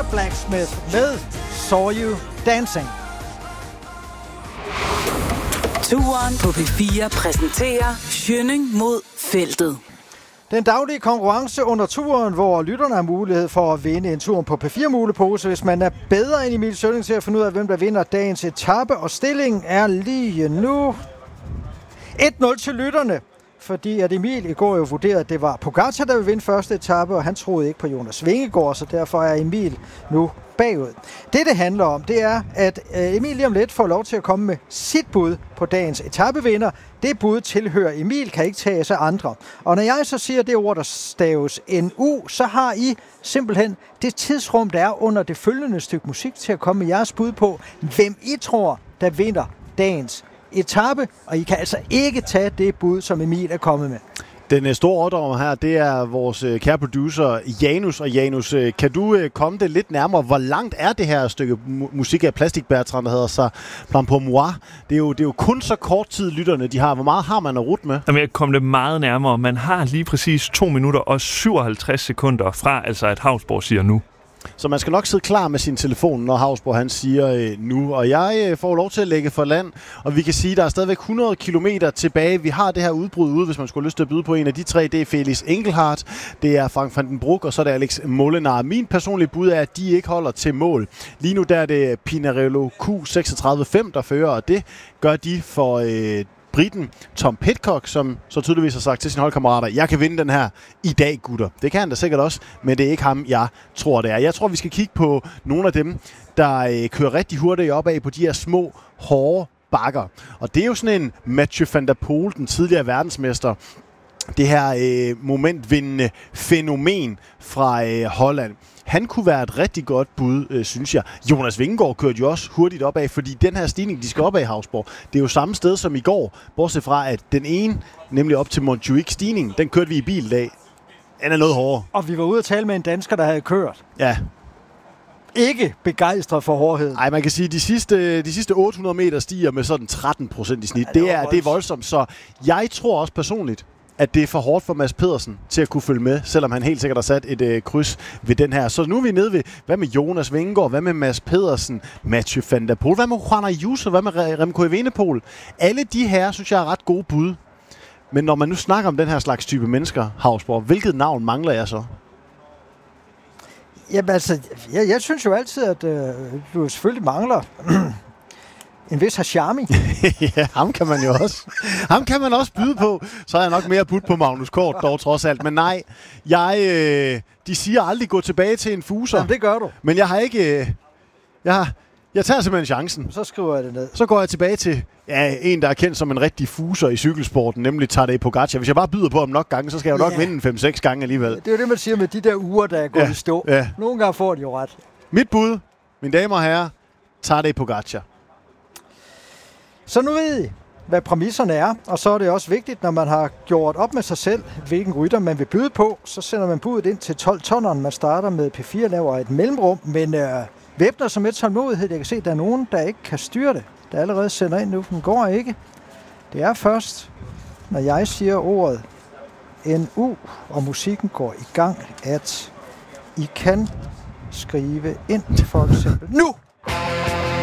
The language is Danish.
Blacksmith med Saw You Dancing. Turen på P4 præsenterer Schønning mod feltet. Den daglige konkurrence under turen, hvor lytterne har mulighed for at vinde en tur på P4-mulepose, hvis man er bedre end Emil Schønning til at finde ud af, hvem der vinder dagens etape. Og stillingen er lige nu 1-0 til lytterne, fordi at Emil i går jo vurderede, at det var Pogacar, der ville vinde første etape, og han troede ikke på Jonas Vingegaard, så derfor er Emil nu bagud. Det handler om, det er, at Emil lige om lidt får lov til at komme med sit bud på dagens etapevinder. Det bud tilhører Emil, kan ikke tages af andre. Og når jeg så siger det ord, der staves NU, så har I simpelthen det tidsrum, der er under det følgende stykke musik, til at komme med jeres bud på, hvem I tror, der vinder dagens etape. Og I kan altså ikke tage det bud, som Emil er kommet med. Den store overdommer her, det er vores kære producer Janus. Og Janus, kan du komme det lidt nærmere? Hvor langt er det her stykke musik af Plastic Bertrand, der hedder så Plan pour moi? Det er jo kun så kort tid, lytterne de har. Hvor meget har man at rute med? Jamen, jeg kom det meget nærmere. Man har lige præcis 2 minutter og 57 sekunder fra, altså at Hausborg siger nu. Så man skal nok sidde klar med sin telefon, når Hausborg han siger nu. Og jeg får lov til at lægge for land, og vi kan sige, at der er stadigvæk 100 kilometer tilbage. Vi har det her udbrud ude, hvis man skulle have lyst til at byde på en af de tre. Det er Felix Engelhardt, det er Frank van den Broek, og så er det Alex Molenaar. Min personlige bud er, at de ikke holder til mål. Lige nu der er det Pinarello Q36.5, der fører, og det gør de for briten Tom Pidcock, som så tydeligvis har sagt til sine holdkammerater, jeg kan vinde den her i dag, gutter. Det kan han da sikkert også, men det er ikke ham, jeg tror, det er. Jeg tror, vi skal kigge på nogle af dem, der kører rigtig hurtigt opad på de her små, hårde bakker. Og det er jo sådan en Mathieu van der Poel, den tidligere verdensmester, det her momentvindende fænomen fra Holland. Han kunne være et rigtig godt bud, synes jeg. Jonas Vingegaard kørte jo også hurtigt opad, fordi den her stigning, de skal opad i Hausborg, det er jo samme sted som i går, bortset fra, at den ene, nemlig op til Montjuic stigning, den kørte vi i bil i dag. Den er noget hårdere. Og vi var ude at tale med en dansker, der havde kørt. Ja. Ikke begejstret for hårdhed. Nej, man kan sige, at de sidste 800 meter stiger med sådan 13% i snit. Det er voldsomt, så jeg tror også personligt, at det er for hårdt for Mads Pedersen til at kunne følge med, selvom han helt sikkert har sat et kryds ved den her. Så nu er vi nede ved, hvad med Jonas Vingegaard, hvad med Mads Pedersen, Mathieu van der Poel, hvad med Juan Ayuso, hvad med Remco Evenepoel? Alle de her, synes jeg, er ret gode bud. Men når man nu snakker om den her slags type mennesker, Hausborg, hvilket navn mangler jeg så? Jamen altså, jeg synes jo altid, at du selvfølgelig mangler en vis Hashami. Ja, ham kan man jo også. Ham kan man også byde på. Så er jeg nok mere budt på Magnus Kort, dog trods alt. Men nej, de siger aldrig gå tilbage til en fuser. Jamen, det gør du. Men jeg har ikke... Jeg tager simpelthen chancen. Så skriver jeg det ned. Så går jeg tilbage til en, der er kendt som en rigtig fuser i cykelsporten, nemlig Tadej Pogacar. Hvis jeg bare byder på ham nok gange, så skal jeg jo nok vinde 5-6 gange alligevel. Det er jo det, man siger med de der uger, der er gået i stå. Ja. Nogle gange får de jo ret. Mit bud, mine damer og herrer, Tadej Pogacar. Så nu ved I, hvad præmisserne er, og så er det også vigtigt, når man har gjort op med sig selv, hvilken rytter man vil byde på, så sender man budet ind til 12-tonneren. Man starter med P4, laver et mellemrum, men væbner som et tålmodighed. Jeg kan se, at der er nogen, der ikke kan styre det, der allerede sender ind nu. Den går ikke. Det er først, når jeg siger ordet NU, og musikken går i gang, at I kan skrive ind, for eksempel nu.